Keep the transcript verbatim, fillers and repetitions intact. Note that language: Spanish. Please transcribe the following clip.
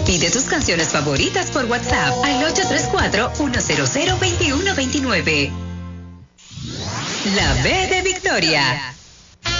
Pide tus canciones favoritas por WhatsApp al ocho tres cuatro, uno cero cero, dos uno dos nueve. La B de Victoria.